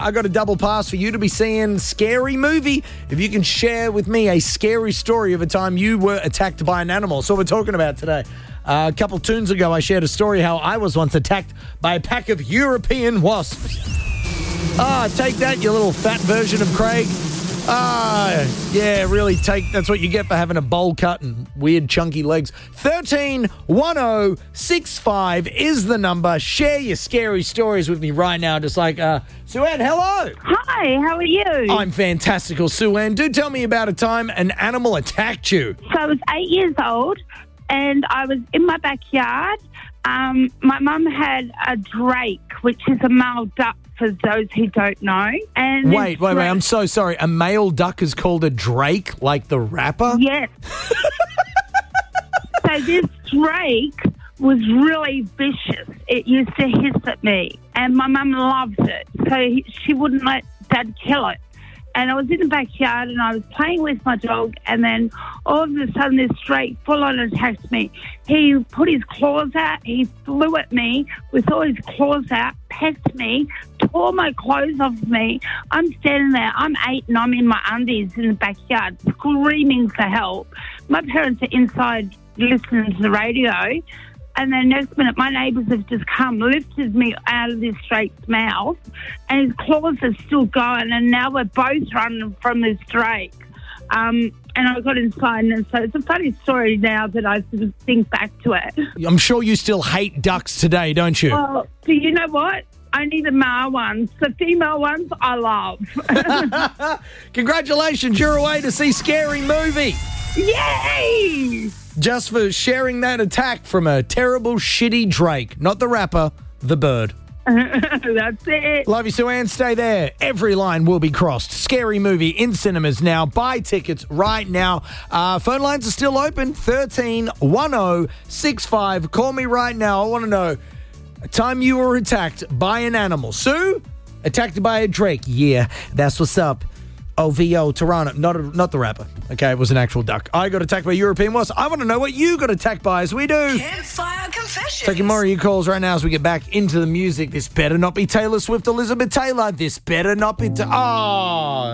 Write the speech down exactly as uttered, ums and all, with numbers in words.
I got a double pass for you to be seeing Scary Movie. If you can share with me a scary story of a time you were attacked by an animal. That's what we're talking about today. Uh, a couple tunes ago, I shared a story how I was once attacked by a pack of European wasps. Ah, take that, you little fat version of Craig. Ah, yeah, really take, that's what you get for having a bowl cut and weird chunky legs. thirteen one oh six five is the number. Share your scary stories with me right now, just like, uh, Sue-Ann, hello. Hi, how are you? I'm fantastical, Sue-Ann. Do tell me about a time an animal attacked you. So I was eight years old and I was in my backyard. Um, my mum had a drake, which is a male duck for those who don't know. And Wait, wait, wait, I'm so sorry. A male duck is called a drake, like the rapper? Yes. So this drake was really vicious. It used to hiss at me, and my mum loved it, so he, she wouldn't let Dad kill it. And I was in the backyard and I was playing with my dog, and then all of a sudden this drake full on attacked me. He put his claws out, he flew at me with all his claws out, pecked me, tore my clothes off of me. I'm standing there, I'm eight and I'm in my undies in the backyard screaming for help. My parents are inside listening to the radio. And then next minute, my neighbours have just come, lifted me out of this drake's mouth, and his claws are still going, and now we're both running from this drake. Um, and I got inside, and so it's a funny story now that I sort of think back to it. I'm sure you still hate ducks today, don't you? Well, do you know what? Only the male ones. The female ones, I love. Congratulations, you're away to see Scary Movie. Yay! Just for sharing that attack from a terrible, shitty drake. Not the rapper, the bird. That's it. Love you, Sue-Ann. Stay there. Every line will be crossed. Scary Movie in cinemas now. Buy tickets right now. Uh, phone lines are still open. thirteen one oh six five. Call me right now. I want to know a time you were attacked by an animal. Sue? Attacked by a drake. Yeah, that's what's up. O V O, Toronto. Not a, not the rapper. Okay, it was an actual duck. I got attacked by European wasps. I want to know what you got attacked by, as we do. Campfire Confessions. Taking more of your calls right now as we get back into the music. This better not be Taylor Swift, Elizabeth Taylor. This better not be... Ta- oh.